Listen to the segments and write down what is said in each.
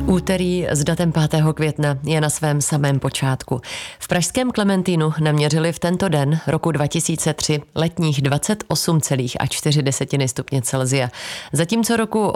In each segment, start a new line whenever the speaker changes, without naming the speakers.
Úterý s datem 5. května je na svém samém počátku. V pražském Klementínu naměřili v tento den roku 2003 letních 28,4 stupně Celsia. Zatímco roku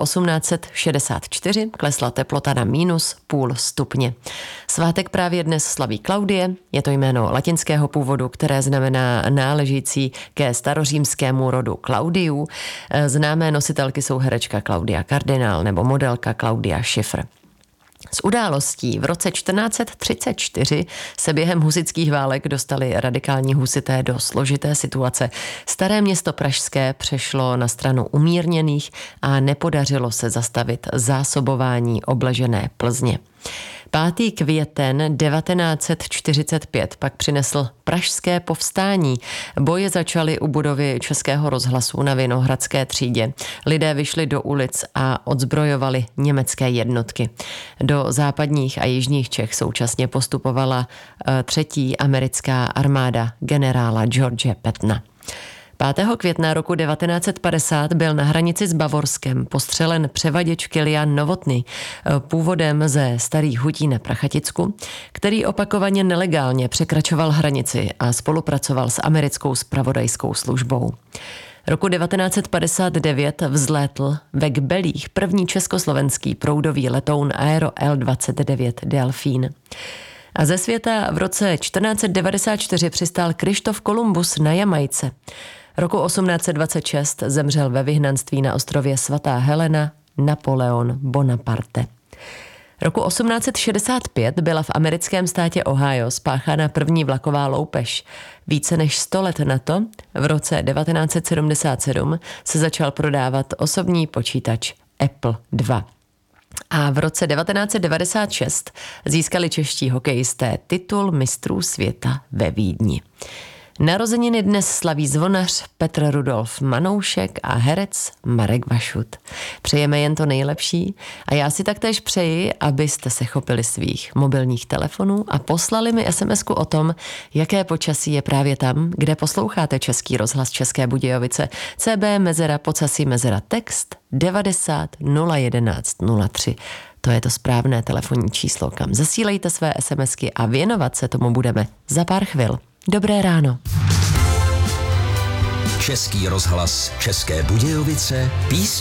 1864 klesla teplota na -0,5 stupně. Svátek právě dnes slaví Klaudie, je to jméno latinského původu, které znamená náležící ke starořímskému rodu Klaudiů. Známé nositelky jsou herečka Claudia Cardinal nebo modelka Claudia Schiffer. Z událostí v roce 1434 se během husitských válek dostali radikální husité do složité situace. Staré město pražské přešlo na stranu umírněných a nepodařilo se zastavit zásobování obležené Plzně. 5. květen 1945 pak přinesl pražské povstání. Boje začaly u budovy Českého rozhlasu na Vinohradské třídě. Lidé vyšli do ulic a odzbrojovali německé jednotky. Do západních a jižních Čech současně postupovala 3. americká armáda generála George Pattona. 5. května roku 1950 byl na hranici s Bavorskem postřelen převaděč Kilian Novotný, původem ze Starých Hutí na Prachaticku, který opakovaně nelegálně překračoval hranici a spolupracoval s americkou zpravodajskou službou. Roku 1959 vzlétl ve Kbelích první československý proudový letoun Aero L-29 Delfín. A ze světa v roce 1494 přistál Kryštof Kolumbus na Jamajce. Roku 1826 zemřel ve vyhnanství na ostrově Svatá Helena Napoleon Bonaparte. Roku 1865 byla v americkém státě Ohio spáchána první vlaková loupež. Více než 100 let na to, v roce 1977, se začal prodávat osobní počítač Apple II. A v roce 1996 získali čeští hokejisté titul mistrů světa ve Vídni. Narozeniny dnes slaví zvonař Petr Rudolf Manoušek a herec Marek Vašut. Přejeme jen to nejlepší a já si taktéž přeji, abyste se chopili svých mobilních telefonů a poslali mi SMS-ku o tom, jaké počasí je právě tam, kde posloucháte Český rozhlas České Budějovice. CB mezera Pocasí mezera text 90 011 03. To je to správné telefonní číslo, kam zasílejte své SMSky a věnovat se tomu budeme za pár chvil. Dobré ráno.
Český rozhlas České Budějovice,